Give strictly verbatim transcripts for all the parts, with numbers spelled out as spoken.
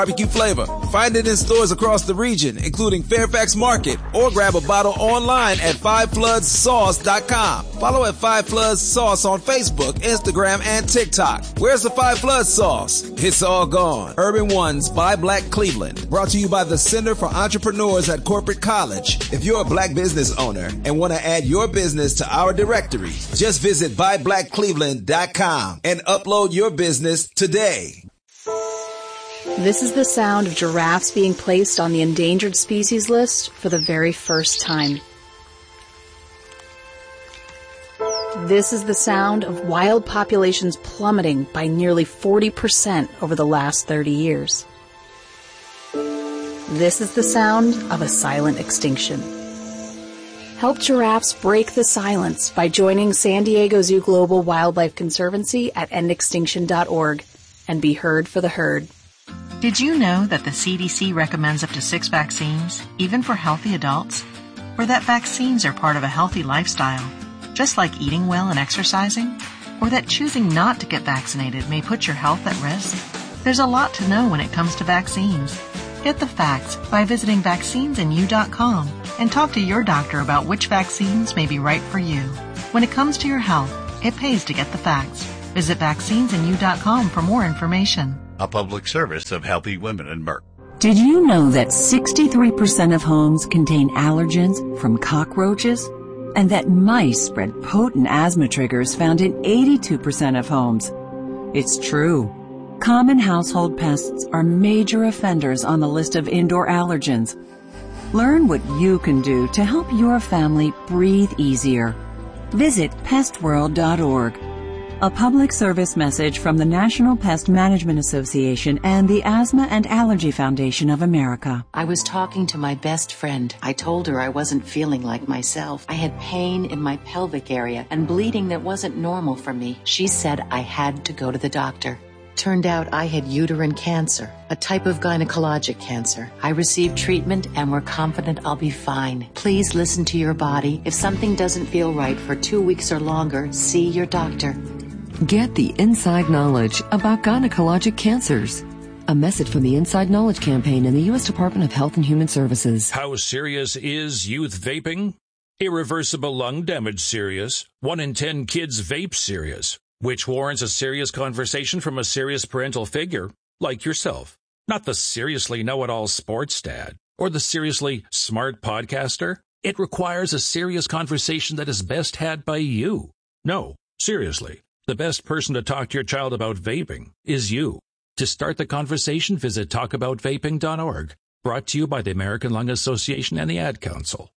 Barbecue flavor. Find it in stores across the region, including Fairfax Market, or grab a bottle online at five floods sauce dot com. Follow at Five Floods Sauce on Facebook, Instagram, and TikTok. Where's the Five Floods sauce? It's all gone. Urban One's Buy Black Cleveland. Brought to you by the Center for Entrepreneurs at Corporate College. If you're a black business owner and want to add your business to our directory, just visit buy black cleveland dot com and upload your business today. This is the sound of giraffes being placed on the endangered species list for the very first time. This is the sound of wild populations plummeting by nearly forty percent over the last thirty years. This is the sound of a silent extinction. Help giraffes break the silence by joining San Diego Zoo Global Wildlife Conservancy at end extinction dot org and be heard for the herd. Did you know that the C D C recommends up to six vaccines, even for healthy adults? Or that vaccines are part of a healthy lifestyle, just like eating well and exercising? Or that choosing not to get vaccinated may put your health at risk? There's a lot to know when it comes to vaccines. Get the facts by visiting vaccines in you dot com and talk to your doctor about which vaccines may be right for you. When it comes to your health, it pays to get the facts. Visit vaccines in you dot com for more information. A public service of Healthy Women and Merck. Did you know that sixty-three percent of homes contain allergens from cockroaches? And that mice spread potent asthma triggers found in eighty-two percent of homes? It's true. Common household pests are major offenders on the list of indoor allergens. Learn what you can do to help your family breathe easier. Visit pest world dot org. A public service message from the National Pest Management Association and the Asthma and Allergy Foundation of America. I was talking to my best friend. I told her I wasn't feeling like myself. I had pain in my pelvic area and bleeding that wasn't normal for me. She said I had to go to the doctor. Turned out I had uterine cancer, a type of gynecologic cancer. I received treatment and we're confident I'll be fine. Please listen to your body. If something doesn't feel right for two weeks or longer, see your doctor. Get the inside knowledge about gynecologic cancers. A message from the Inside Knowledge Campaign and the U S Department of Health and Human Services. How serious is youth vaping? Irreversible lung damage serious. One in ten kids vape serious, which warrants a serious conversation from a serious parental figure like yourself. Not the seriously know-it-all sports dad or the seriously smart podcaster. It requires a serious conversation that is best had by you. No, seriously. The best person to talk to your child about vaping is you. To start the conversation, visit talk about vaping dot org. Brought to you by the American Lung Association and the Ad Council.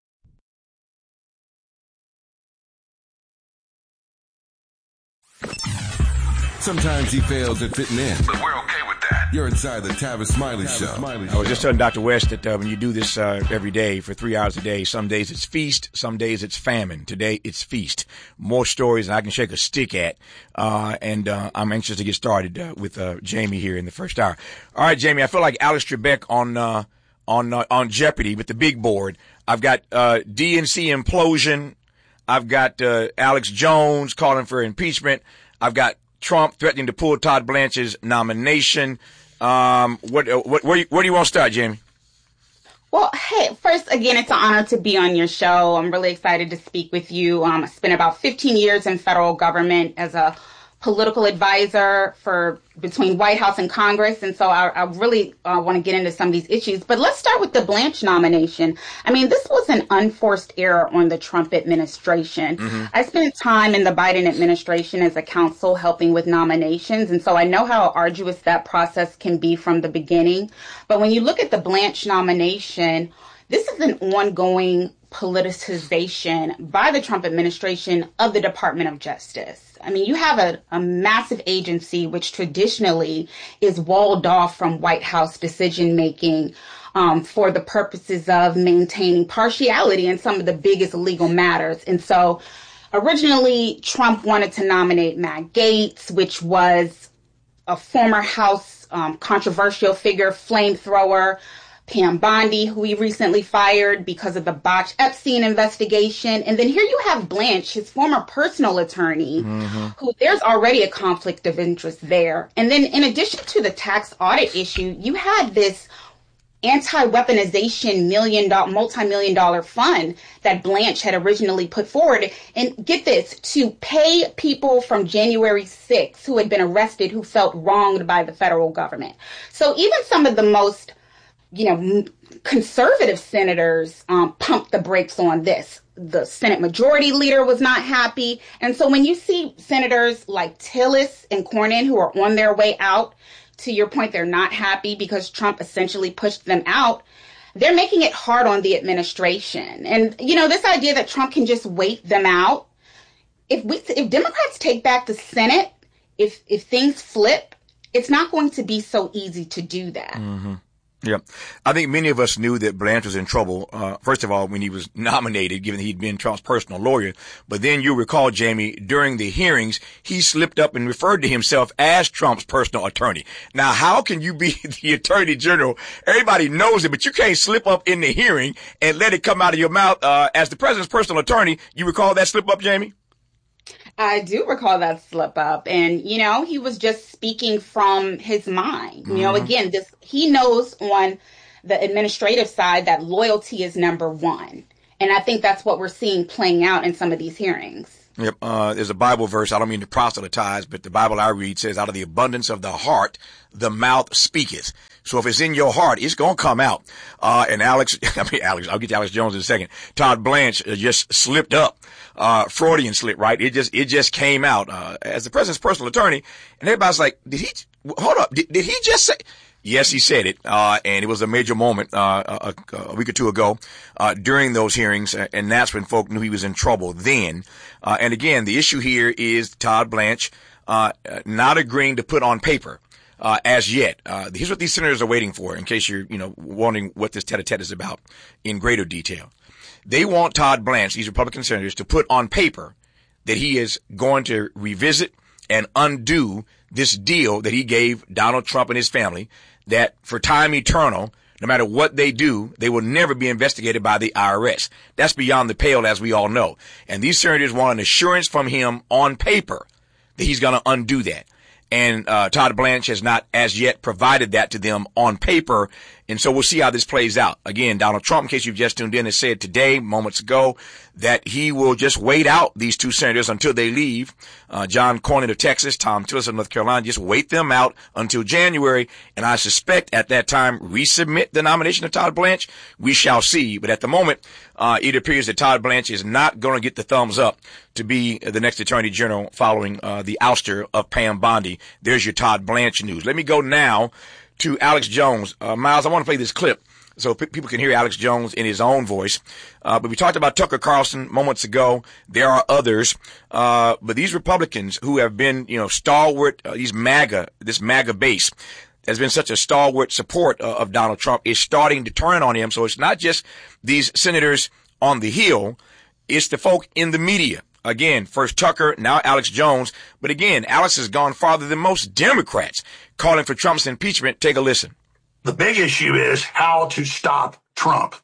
Sometimes he fails at fitting in, but we're okay with that. You're inside the Tavis Smiley Show. I was just telling Doctor West that uh, when you do this uh, every day for three hours a day, some days it's feast, some days it's famine. Today it's feast. More stories than I can shake a stick at, uh, and uh, I'm anxious to get started uh, with uh, Jamie here in the first hour. All right, Jamie, I feel like Alex Trebek on uh, on uh, on Jeopardy with the big board. I've got uh, D N C implosion. I've got uh, Alex Jones calling for impeachment. I've got Trump threatening to pull Todd Blanche's nomination. Um, what, what, where, where do you want to start, Jamie? Well, hey, first, again, it's an honor to be on your show. I'm really excited to speak with you. Um, I spent about fifteen years in federal government as a political advisor for between White House and Congress. And so I, I really uh, want to get into some of these issues. But let's start with the Blanche nomination. I mean, this was an unforced error on the Trump administration. Mm-hmm. I spent time in the Biden administration as a counsel helping with nominations. And so I know how arduous that process can be from the beginning. But when you look at the Blanche nomination, this is an ongoing politicization by the Trump administration of the Department of Justice. I mean, you have a, a massive agency which traditionally is walled off from White House decision making um, for the purposes of maintaining partiality in some of the biggest legal matters. And so originally, Trump wanted to nominate Matt Gaetz, which was a former House um, controversial figure, flamethrower, Pam Bondi, who he recently fired because of the botched Epstein investigation. And then here you have Blanche, his former personal attorney, mm-hmm. who there's already a conflict of interest there. And then in addition to the tax audit issue, you had this anti-weaponization million dollar, multi-million dollar fund that Blanche had originally put forward. And get this, to pay people from January sixth who had been arrested who felt wronged by the federal government. So even some of the most you know, conservative senators um, pumped the brakes on this. The Senate Majority Leader was not happy. And so when you see senators like Tillis and Cornyn who are on their way out, to your point, they're not happy because Trump essentially pushed them out. They're making it hard on the administration. And, you know, this idea that Trump can just wait them out. If we, if Democrats take back the Senate, if, if things flip, it's not going to be so easy to do that. Mm-hmm. Yeah. I think many of us knew that Blanche was in trouble, uh, first of all, when he was nominated, given that he'd been Trump's personal lawyer. But then you recall, Jamie, during the hearings, he slipped up and referred to himself as Trump's personal attorney. Now, how can you be the attorney general? Everybody knows it, but you can't slip up in the hearing and let it come out of your mouth, uh, as the president's personal attorney. You recall that slip up, Jamie? I do recall that slip up. And, you know, he was just speaking from his mind. Mm-hmm. You know, again, this he knows on the administrative side that loyalty is number one. And I think that's what we're seeing playing out in some of these hearings. Yep. Uh, there's a Bible verse. I don't mean to proselytize, but the Bible I read says, out of the abundance of the heart, the mouth speaketh. So if it's in your heart, it's going to come out. Uh, and Alex, I mean, Alex, I'll get to Alex Jones in a second. Todd Blanche just slipped up, uh, Freudian slip, right? It just, it just came out, uh, as the president's personal attorney. And everybody's like, did he, hold up, did, did he just say? Yes, he said it, uh, and it was a major moment, uh, a, a week or two ago, uh, during those hearings, and that's when folk knew he was in trouble then. Uh, and again, the issue here is Todd Blanche, uh, not agreeing to put on paper, uh, as yet. Uh, here's what these senators are waiting for, in case you're, you know, wondering what this tete-a-tete is about in greater detail. They want Todd Blanche, these Republican senators, to put on paper that he is going to revisit and undo this deal that he gave Donald Trump and his family, that for time eternal, no matter what they do, they will never be investigated by the I R S. That's beyond the pale, as we all know. And these senators want an assurance from him on paper that he's going to undo that. And uh Todd Blanche has not as yet provided that to them on paper. And so we'll see how this plays out. Again, Donald Trump, in case you've just tuned in, has said today, moments ago, that he will just wait out these two senators until they leave. Uh John Cornyn of Texas, Tom Tillis of North Carolina, just wait them out until January. And I suspect at that time, resubmit the nomination of Todd Blanche. We shall see. But at the moment, uh it appears that Todd Blanche is not going to get the thumbs up to be the next attorney general following uh the ouster of Pam Bondi. There's your Todd Blanche news. Let me go now to Alex Jones. Uh, Miles, I want to play this clip so p- people can hear Alex Jones in his own voice. Uh, but we talked about Tucker Carlson moments ago. There are others. Uh, but these Republicans who have been, you know, stalwart, uh, these MAGA, this MAGA base has been such a stalwart support uh, of Donald Trump, is starting to turn on him. So it's not just these senators on the Hill. It's the folk in the media. Again, first Tucker, now Alex Jones. But again, Alex has gone farther than most Democrats, calling for Trump's impeachment. Take a listen. The big issue is how to stop Trump.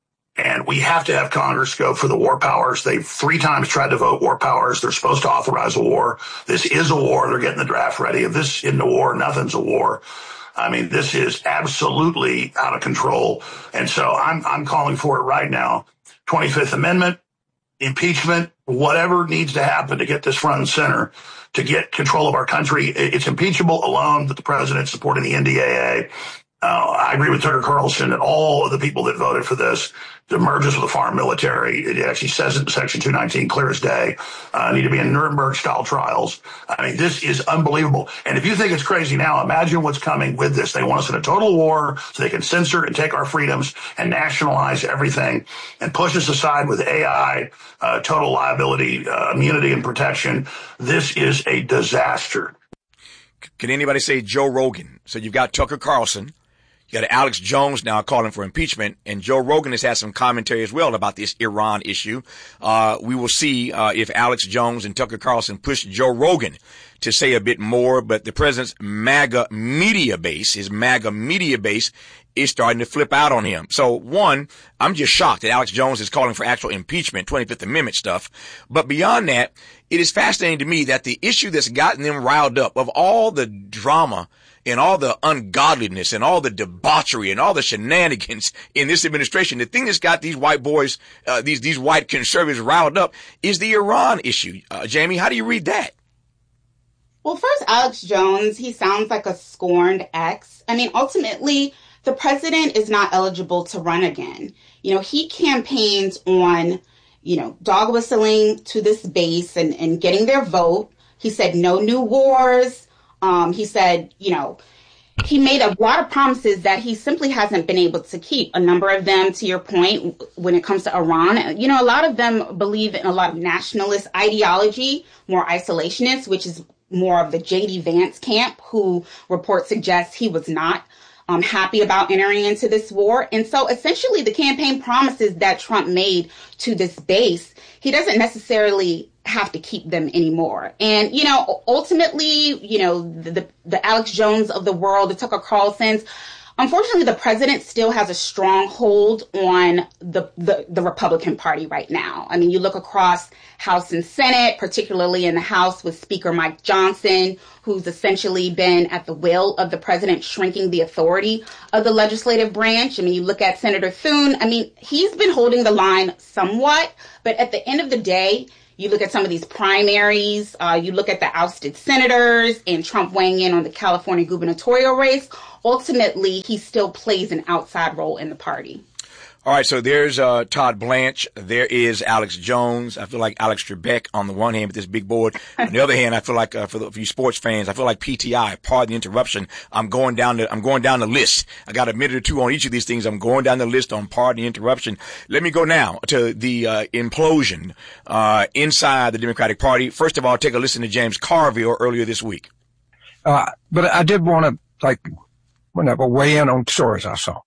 And we have to have Congress go for the war powers. They've three times tried to vote war powers. They're supposed to authorize a war. This is a war. They're getting the draft ready. If this isn't a war, nothing's a war. I mean, this is absolutely out of control. And so I'm, I'm calling for it right now. twenty-fifth Amendment, impeachment, whatever needs to happen to get this front and center, to get control of our country. It's impeachable alone that the president supported the N D A A. Uh, I agree with Tucker Carlson and all of the people that voted for this. The mergers with the foreign military, it actually says it in Section two nineteen, clear as day, uh, need to be in Nuremberg-style trials. I mean, this is unbelievable. And if you think it's crazy now, imagine what's coming with this. They want us in a total war so they can censor and take our freedoms and nationalize everything and push us aside with A I, uh, total liability, uh, immunity and protection. This is a disaster. Can anybody say Joe Rogan? So you've got Tucker Carlson. You got Alex Jones now calling for impeachment, and Joe Rogan has had some commentary as well about this Iran issue. Uh, we will see uh, if Alex Jones and Tucker Carlson push Joe Rogan to say a bit more, but the president's MAGA media base, his MAGA media base, is starting to flip out on him. So, one, I'm just shocked that Alex Jones is calling for actual impeachment, twenty-fifth Amendment stuff. But beyond that, it is fascinating to me that the issue that's gotten them riled up, of all the drama and all the ungodliness and all the debauchery and all the shenanigans in this administration, the thing that's got these white boys, uh, these these white conservatives riled up is the Iran issue. Uh, Jamie, how do you read that? Well, first, Alex Jones, he sounds like a scorned ex. I mean, ultimately, the president is not eligible to run again. You know, he campaigns on, you know, dog whistling to this base and, and getting their vote. He said no new wars. Um, he said, you know, he made a lot of promises that he simply hasn't been able to keep. A number of them, to your point, when it comes to Iran, you know, a lot of them believe in a lot of nationalist ideology, more isolationist, which is more of the J D Vance camp, who reports suggest he was not um, happy about entering into this war. And so essentially the campaign promises that Trump made to this base, he doesn't necessarily have to keep them anymore. And, you know, ultimately, you know, the, the, the Alex Jones of the world, the Tucker Carlsons, unfortunately, the president still has a strong hold on the, the, the Republican Party right now. I mean, you look across House and Senate, particularly in the House with Speaker Mike Johnson, who's essentially been at the will of the president, shrinking the authority of the legislative branch. I mean, you look at Senator Thune. I mean, he's been holding the line somewhat, but at the end of the day, you look at some of these primaries, uh, you look at the ousted senators and Trump weighing in on the California gubernatorial race. Ultimately, he still plays an outside role in the party. All right, so there's uh, Todd Blanche. There is Alex Jones. I feel like Alex Trebek on the one hand with this big board. On the other hand, I feel like uh, for, the, for you sports fans, I feel like P T I. Pardon the interruption. I'm going down the I'm going down the list. I got a minute or two on each of these things. I'm going down the list on pardon the interruption. Let me go now to the uh, implosion uh, inside the Democratic Party. First of all, take a listen to James Carville earlier this week. Uh, but I did want to like whenever weigh in on stories I saw.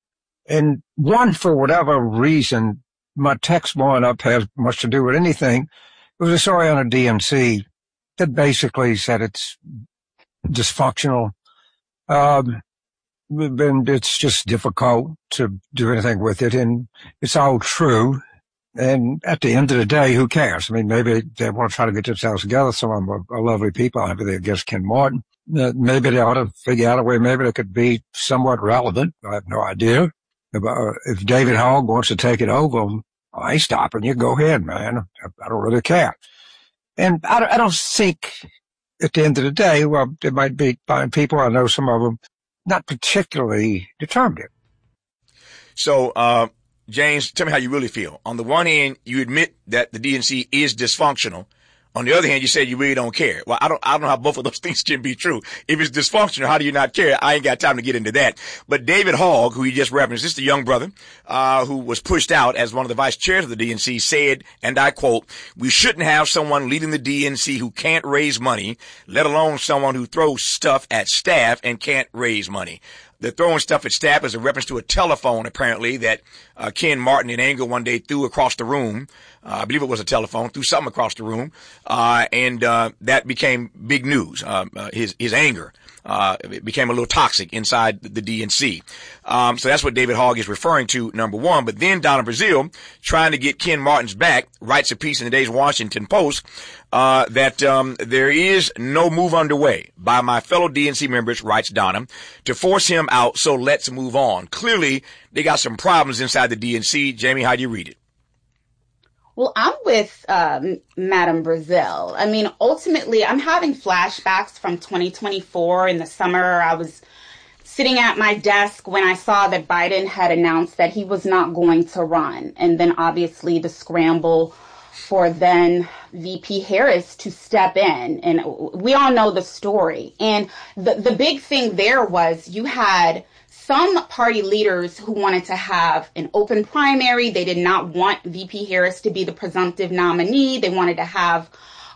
And one, for whatever reason, my text blowing up has much to do with anything. It was a story on a D N C that basically said it's dysfunctional. Um, and it's just difficult to do anything with it. And it's all true. And at the end of the day, who cares? I mean, maybe they want to try to get themselves together. Some of them are, are lovely people. I have everything against Ken Martin. Uh, maybe they ought to figure out a way. Maybe they could be somewhat relevant. I have no idea. If, uh, if David Hogg wants to take it over, I ain't stopping you. Go ahead, man. I, I don't really care. And I, I don't think at the end of the day, well, there might be fine people. I know some of them not particularly determined. So, uh, James, tell me how you really feel. On the one hand, you admit that the D N C is dysfunctional. On the other hand, you said you really don't care. Well, I don't, I don't know how both of those things can be true. If it's dysfunctional, how do you not care? I ain't got time to get into that. But David Hogg, who you just referenced, this is the young brother, uh, who was pushed out as one of the vice chairs of the D N C, said, and I quote, "We shouldn't have someone leading the D N C who can't raise money, let alone someone who throws stuff at staff and can't raise money." The throwing stuff at staff is a reference to a telephone, apparently, that uh, Ken Martin in anger one day threw across the room. Uh, I believe it was a telephone, threw something across the room, uh, and uh, that became big news. Uh, uh, his his anger uh, it became a little toxic inside the D N C. Um, so that's what David Hogg is referring to, number one. But then Donna Brazile, trying to get Ken Martin's back, writes a piece in today's Washington Post uh, that um, there is no move underway by my fellow D N C members, writes Donna, to force him out, so let's move on. Clearly, they got some problems inside the D N C. Jamie, how do you read it? Well, I'm with um, Madam Brazile. I mean, ultimately, I'm having flashbacks from twenty twenty-four. In the summer, I was sitting at my desk when I saw that Biden had announced that he was not going to run. And then, obviously, the scramble for then V P Harris to step in. And we all know the story. And the, the big thing there was you had some party leaders who wanted to have an open primary. They did not want V P Harris to be the presumptive nominee. They wanted to have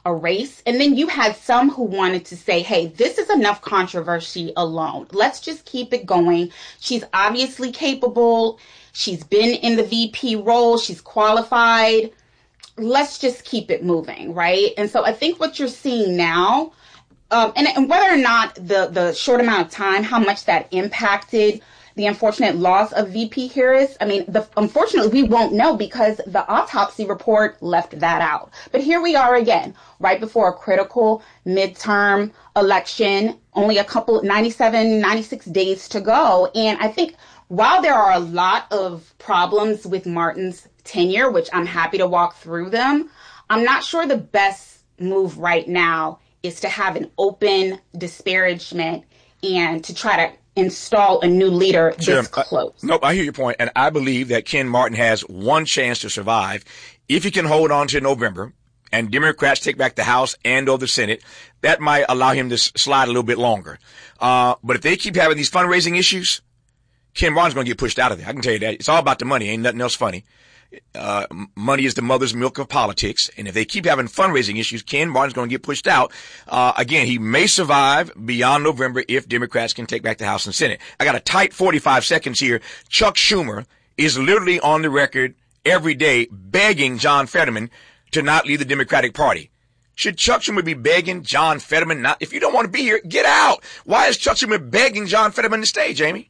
a race. And then you had some who wanted to say, hey, this is enough controversy alone. Let's just keep it going. She's obviously capable. She's been in the V P role. She's qualified. Let's just keep it moving, right? And so I think what you're seeing now, um, and, and whether or not the, the short amount of time, how much that impacted the unfortunate loss of V P Harris, I mean, the, unfortunately, we won't know because the autopsy report left that out. But here we are again, right before a critical midterm election, only a couple, ninety-seven, ninety-six days to go. And I think while there are a lot of problems with Martin's tenure, which I'm happy to walk through them, I'm not sure the best move right now is to have an open disparagement and to try to install a new leader this sure. close. Uh, nope, I hear your point, and I believe that Ken Martin has one chance to survive if he can hold on to November and Democrats take back the House and or the Senate. That might allow him to slide a little bit longer. Uh, but if they keep having these fundraising issues, Ken Martin's going to get pushed out of there. I can tell you that. It's all about the money. Ain't nothing else funny. Uh, money is the mother's milk of politics. And if they keep having fundraising issues, Ken Martin's going to get pushed out. Uh, again, he may survive beyond November if Democrats can take back the House and Senate. I got a tight forty-five seconds here. Chuck Schumer is literally on the record every day begging John Fetterman to not leave the Democratic Party. Should Chuck Schumer be begging John Fetterman not? If you don't want to be here, get out. Why is Chuck Schumer begging John Fetterman to stay, Jamie?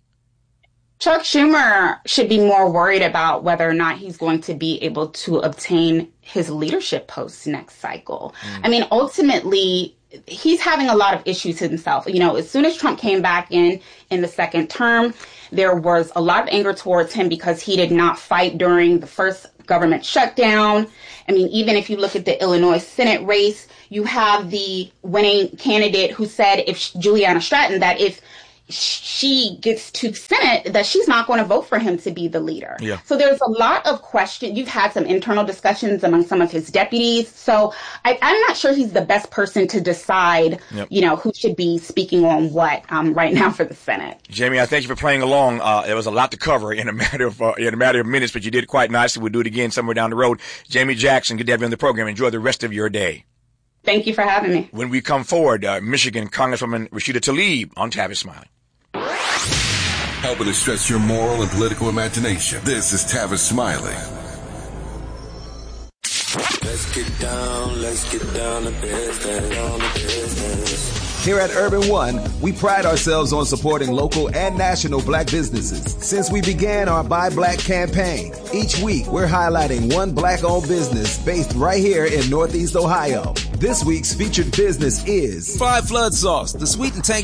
Chuck Schumer should be more worried about whether or not he's going to be able to obtain his leadership post next cycle. Mm. I mean, ultimately, he's having a lot of issues himself. You know, as soon as Trump came back in in the second term, there was a lot of anger towards him because he did not fight during the first government shutdown. I mean, even if you look at the Illinois Senate race, you have the winning candidate who said, if Juliana Stratton, that if she gets to Senate, that she's not going to vote for him to be the leader. Yeah. So there's a lot of question. You've had some internal discussions among some of his deputies. So I, I'm not sure he's the best person to decide, yep. you know, who should be speaking on what um, right now for the Senate. Jamie, I thank you for playing along. Uh, there was a lot to cover in a matter of uh, in a matter of minutes, but you did quite nicely. We'll do it again somewhere down the road. Jamie Jackson, good to have you on the program. Enjoy the rest of your day. Thank you for having me. When we come forward, uh, Michigan Congresswoman Rashida Tlaib on Tavis Smiley. Helping to stretch your moral and political imagination. This is Tavis Smiley. Let's get down, let's get down to business, down to business. Here at Urban One, we pride ourselves on supporting local and national black businesses. Since we began our Buy Black campaign, each week we're highlighting one black-owned business based right here in Northeast Ohio. This week's featured business is Five Flood Sauce, the sweet and tangy